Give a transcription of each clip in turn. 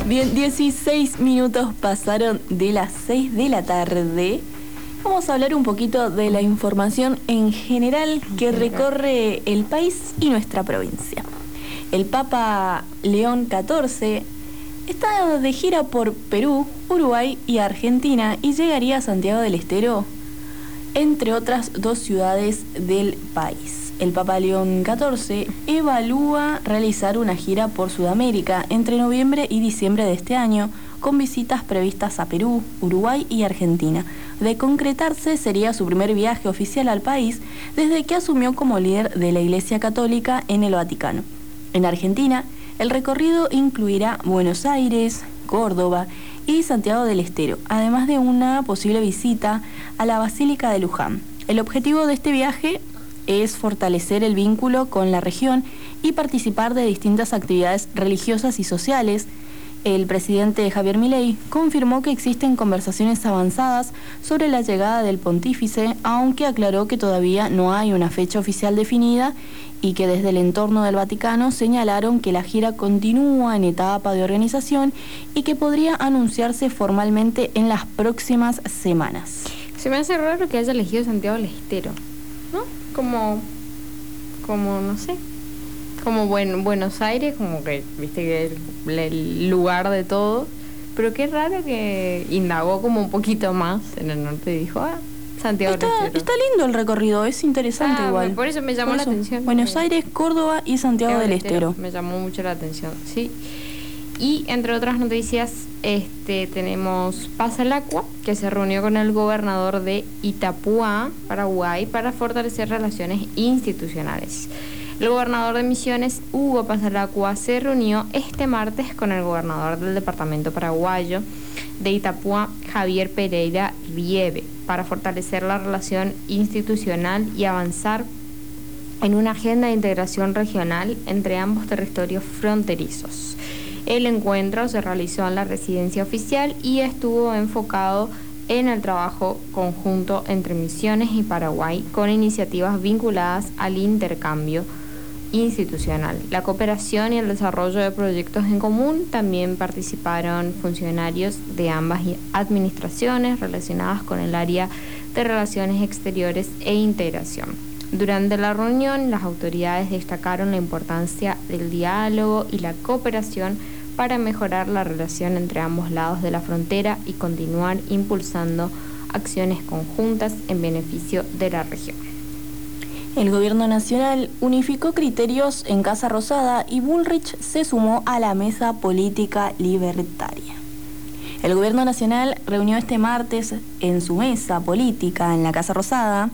Bien, 16 minutos pasaron de las 6 de la tarde. Vamos a hablar un poquito de la información en general que recorre el país y nuestra provincia. El Papa León XIV está de gira por Perú, Uruguay y Argentina y llegaría a Santiago del Estero, entre otras dos ciudades del país. El Papa León XIV evalúa realizar una gira por Sudamérica entre noviembre y diciembre de este año, con visitas previstas a Perú, Uruguay y Argentina. De concretarse, sería su primer viaje oficial al país desde que asumió como líder de la Iglesia Católica en el Vaticano. En Argentina, el recorrido incluirá Buenos Aires, Córdoba y Santiago del Estero, además de una posible visita a la Basílica de Luján. El objetivo de este viaje es fortalecer el vínculo con la región y participar de distintas actividades religiosas y sociales. El presidente Javier Milei confirmó que existen conversaciones avanzadas sobre la llegada del pontífice, aunque aclaró que todavía no hay una fecha oficial definida y que desde el entorno del Vaticano señalaron que la gira continúa en etapa de organización y que podría anunciarse formalmente en las próximas semanas. Se me hace raro que haya elegido Santiago del Estero, ¿no? Como no sé, como Buenos Aires, como que, viste, que es el lugar de todo, pero qué raro que indagó como un poquito más en el norte y dijo, Santiago del Estero. Está lindo el recorrido, es interesante igual. Por eso me llamó la atención. Buenos Aires, Córdoba y Santiago del Estero. Me llamó mucho la atención, sí. Y entre otras noticias, tenemos Paz al Agua, que se reunió con el gobernador de Itapúa, Paraguay, para fortalecer relaciones institucionales. El gobernador de Misiones, Hugo Paz al Agua, se reunió este martes con el gobernador del departamento paraguayo de Itapúa, Javier Pereira Rieve, para fortalecer la relación institucional y avanzar en una agenda de integración regional entre ambos territorios fronterizos. El encuentro se realizó en la residencia oficial y estuvo enfocado en el trabajo conjunto entre Misiones y Paraguay con iniciativas vinculadas al intercambio institucional, la cooperación y el desarrollo de proyectos en común. También participaron funcionarios de ambas administraciones relacionadas con el área de relaciones exteriores e integración. Durante la reunión, las autoridades destacaron la importancia del diálogo y la cooperación para mejorar la relación entre ambos lados de la frontera y continuar impulsando acciones conjuntas en beneficio de la región. El gobierno nacional unificó criterios en Casa Rosada y Bullrich se sumó a la mesa política libertaria. El gobierno nacional reunió este martes en su mesa política en la Casa Rosada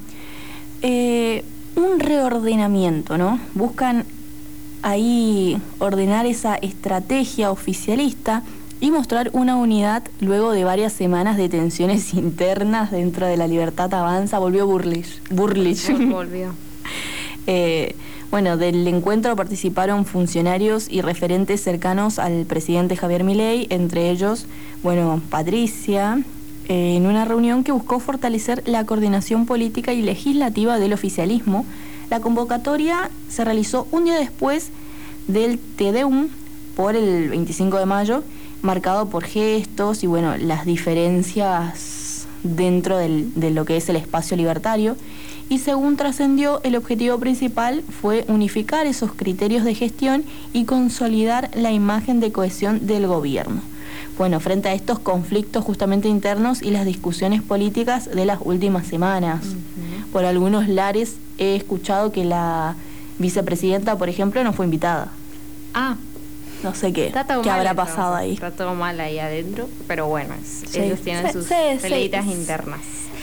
un reordenamiento, ¿no? Buscan ahí ordenar esa estrategia oficialista y mostrar una unidad luego de varias semanas de tensiones internas dentro de la Libertad Avanza. Volvió Bullrich. Volvió. Del encuentro participaron funcionarios y referentes cercanos al presidente Javier Milei, entre ellos, Patricia, en una reunión que buscó fortalecer la coordinación política y legislativa del oficialismo. La convocatoria se realizó un día después del Te Deum por el 25 de mayo, marcado por gestos y las diferencias dentro de lo que es el espacio libertario. Y según trascendió, el objetivo principal fue unificar esos criterios de gestión y consolidar la imagen de cohesión del gobierno. Frente a estos conflictos justamente internos y las discusiones políticas de las últimas semanas. Uh-huh. Por algunos lares he escuchado que la vicepresidenta, por ejemplo, no fue invitada. No sé qué habrá pasado ahí. Está todo mal ahí adentro, pero ellos tienen sus peleitas internas.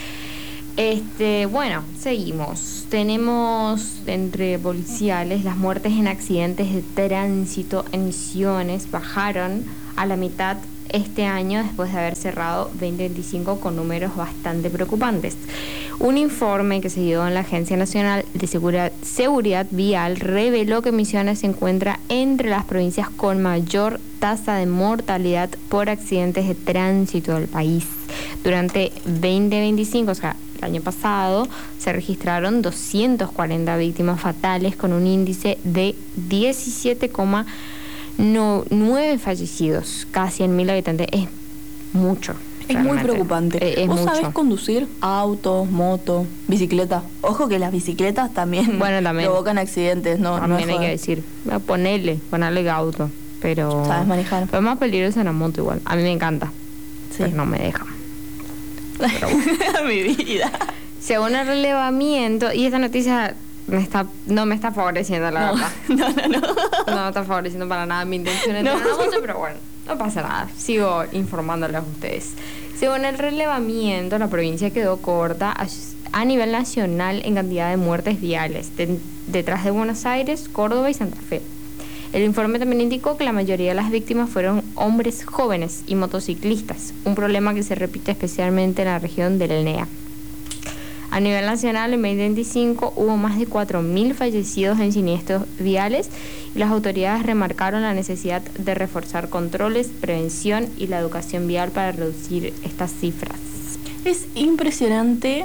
Seguimos. Tenemos entre policiales las muertes en accidentes de tránsito en Misiones bajaron a la mitad este año después de haber cerrado 2025 con números bastante preocupantes. Un informe que se dio en la Agencia Nacional de Seguridad Vial reveló que Misiones se encuentra entre las provincias con mayor tasa de mortalidad por accidentes de tránsito del país. Durante 2025, el año pasado, se registraron 240 víctimas fatales con un índice de 17,9 No, 9 fallecidos, cada 100.000 habitantes. Es mucho. Es realmente. muy preocupante. Es ¿Vos mucho. sabés conducir auto, moto, bicicleta? Ojo que las bicicletas también, Bueno, también. provocan accidentes, ¿no? También no es hay que joda. decir, ponerle auto, pero... Sabes manejar. Lo más peligroso es la moto igual. A mí me encanta, Sí. pero no me deja. Pero bueno. Mi vida. Según el relevamiento, y esta noticia no me está favoreciendo, la verdad. No. No está favoreciendo para nada mi intención de No. tener una moto, pero bueno, no pasa nada. Sigo informándoles a ustedes. Según el relevamiento, la provincia quedó corta a nivel nacional en cantidad de muertes viales, detrás de Buenos Aires, Córdoba y Santa Fe. El informe también indicó que la mayoría de las víctimas fueron hombres jóvenes y motociclistas, un problema que se repite especialmente en la región del NEA. A nivel nacional, en 2025 hubo más de 4.000 fallecidos en siniestros viales y las autoridades remarcaron la necesidad de reforzar controles, prevención y la educación vial para reducir estas cifras. Es impresionante,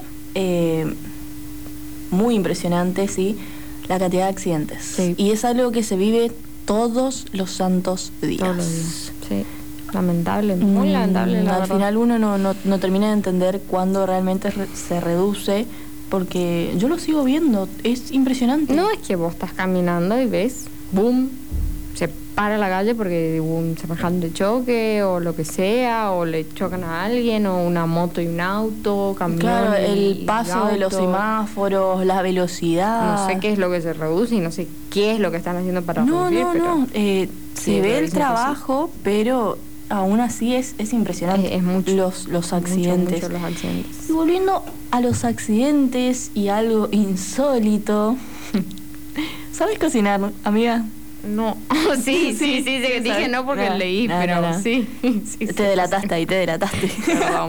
muy impresionante, sí, la cantidad de accidentes. Sí. Y es algo que se vive todos los santos días. Todos los días. Sí, lamentable, muy lamentable. La Al verdad. final uno no termina de entender cuándo realmente se reduce, porque yo lo sigo viendo, es impresionante. No es que vos estás caminando y ves, boom, se para la calle porque hubo un semejante choque o lo que sea, o le chocan a alguien, o una moto y un auto, camión. Claro, el y paso de los auto. semáforos, la velocidad. No sé qué es lo que se reduce y no sé qué es lo que están haciendo para reducir, pero se sí, ve el dicen que trabajo, pero aún así es impresionante es mucho. los accidentes. Mucho los accidentes. Y volviendo a los accidentes y algo insólito, ¿sabes cocinar, amiga? No, sí, dije ¿sabes? no porque leí, No, pero no. sí. Te delataste ahí, te delataste. Perdón.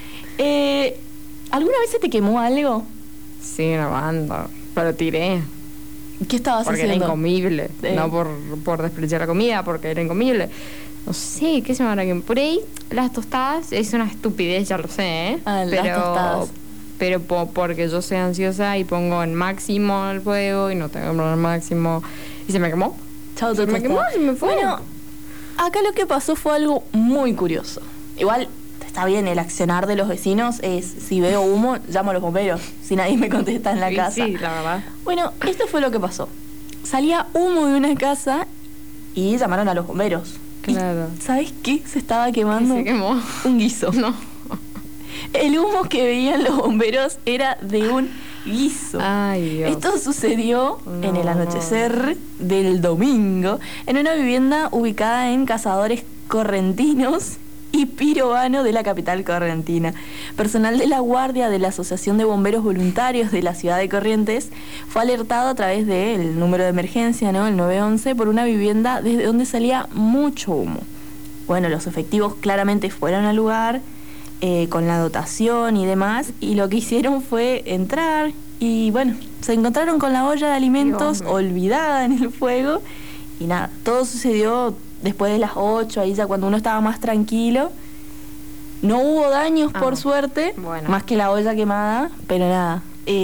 ¿Alguna vez se te quemó algo? Sí, una banda, pero tiré. ¿Qué estabas Porque haciendo? era incomible, Sí. no por despreciar la comida, porque era incomible. No sé, ¿qué se me habrá quemado? Por ahí, las tostadas es una estupidez, ya lo sé, ¿eh? Ah, las tostadas. Pero porque yo soy ansiosa y pongo en máximo el fuego y no tengo que poner máximo. Y se me quemó. Chao, Se me quemó, se me fue. Bueno, acá lo que pasó fue algo muy curioso. Igual está bien, el accionar de los vecinos es, si veo humo, llamo a los bomberos, si nadie me contesta en la Y casa. sí, la verdad. Bueno, esto fue lo que pasó. Salía humo de una casa y llamaron a los bomberos. Claro. ¿Y sabes qué? Se estaba quemando Se quemó. un guiso. No. El humo que veían los bomberos era de un guiso. Ay, Dios. Esto sucedió en el No. anochecer del domingo en una vivienda ubicada en Cazadores Correntinos y Pirovano de la capital correntina. Personal de la Guardia de la Asociación de Bomberos Voluntarios de la ciudad de Corrientes fue alertado a través del número de emergencia, ¿no? El 911, por una vivienda desde donde salía mucho humo. Bueno, los efectivos claramente fueron al lugar con la dotación y demás, y lo que hicieron fue entrar y bueno, se encontraron con la olla de alimentos Dios mío. olvidada en el fuego y nada, todo sucedió después de las 8, ahí ya cuando uno estaba más tranquilo. No hubo daños por suerte, bueno. más que la olla quemada, pero nada,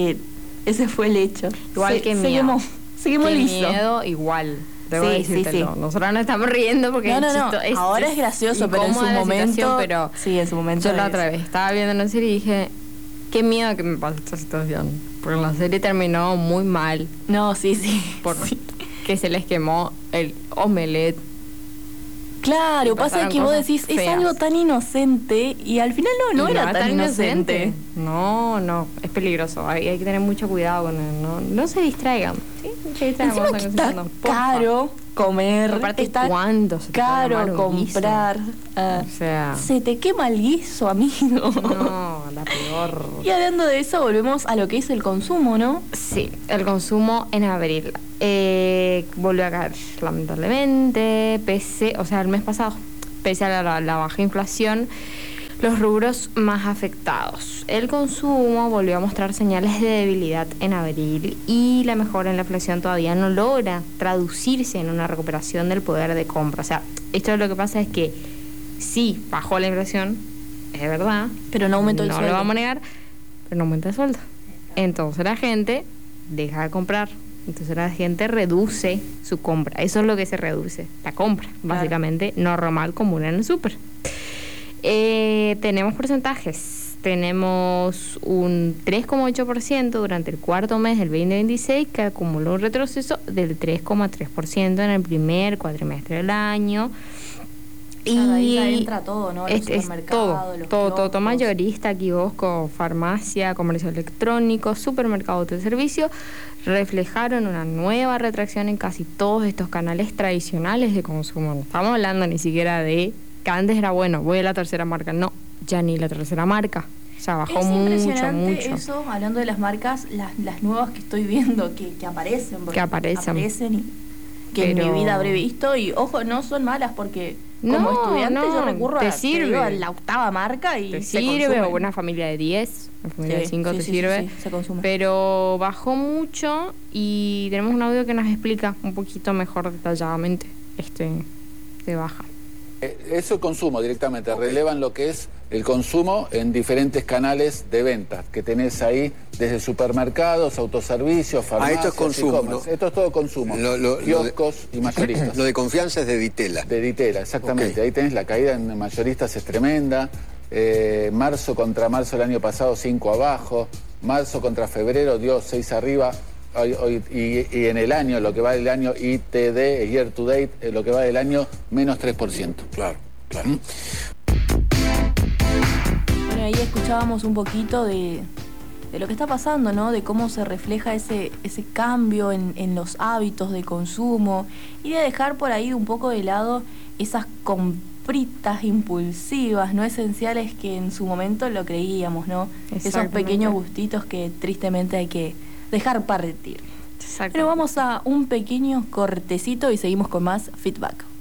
ese fue el hecho. Igual que se miedo. se quemó el Qué guiso. miedo, igual. Debo Sí, sí, decírtelo. sí. Nosotros nos estamos riendo porque No, es ahora es gracioso, pero en su incómoda la momento, situación, pero sí, en su momento yo la es. otra vez estaba viendo una serie y dije, qué miedo que me pase esta situación. Porque la serie terminó muy mal No, sí. porque se les quemó el omelette. Claro, Y pasa pasaron que vos cosas decís, es feas. algo tan inocente y al final no Y era tan inocente. No, es peligroso. Hay que tener mucho cuidado con él. No se distraigan. ¿Sí? No se distraigan Encima cuando que están está cocinando, porfa. caro comer, Aparte, está ¿cuánto se te puede caro quemar un guiso? comprar. O sea, Se te quema el guiso, amigo. no, la peor. Y hablando de eso, volvemos a lo que es el consumo, ¿no? Sí, el consumo en abril volvió a caer, lamentablemente, el mes pasado, pese a la baja inflación, los rubros más afectados. El consumo volvió a mostrar señales de debilidad en abril y la mejora en la inflación todavía no logra traducirse en una recuperación del poder de compra. O sea, esto lo que pasa es que sí, bajó la inflación, es verdad, Pero no aumentó el No sueldo. lo vamos a negar, pero no aumenta el sueldo. Entonces la gente deja de comprar. Entonces la gente reduce su compra. Eso es lo que se reduce, la compra, básicamente normal, común en el súper. Tenemos porcentajes. Tenemos un 3,8% durante el cuarto mes del 2026, que acumuló un retroceso del 3,3% en el primer cuatrimestre del año. Y ahí ya entra todo, ¿no? Los supermercados, los todo mayorista, kiosco, farmacia, comercio electrónico, supermercados de servicio, reflejaron una nueva retracción en casi todos estos canales tradicionales de consumo. No estamos hablando ni siquiera de que antes era bueno, voy a la tercera marca. No, ya ni la tercera marca. O sea, bajó mucho. Eso, hablando de las marcas, las nuevas que estoy viendo que aparecen. Que aparecen y que en mi vida habré visto. Y ojo, no son malas porque como estudiante yo recurro a la octava marca y te sirve, o una familia de 10, una familia de 5 te sirve. Sí, se consume. Pero bajó mucho y tenemos un audio que nos explica un poquito mejor detalladamente de baja. Eso consumo directamente, relevan lo que es el consumo en diferentes canales de ventas que tenés ahí, desde supermercados, autoservicios, farmacias, esto es consumo, ¿no? Esto es todo consumo, kioscos y mayoristas. Lo de confianza es de Ditela. De Ditela, exactamente. Okay. Ahí tenés la caída en mayoristas, es tremenda. Marzo contra marzo del año pasado, 5 abajo. Marzo contra febrero dio 6 arriba. Y en el año, lo que va del año ITD, Year to Date, lo que va del año, menos 3%. Claro. Bueno, ahí escuchábamos un poquito de lo que está pasando, ¿no? De cómo se refleja ese cambio en los hábitos de consumo y de dejar por ahí un poco de lado esas compritas impulsivas, no esenciales que en su momento lo creíamos, ¿no? Esos pequeños gustitos que tristemente hay que dejar partir. Pero vamos a un pequeño cortecito y seguimos con más feedback.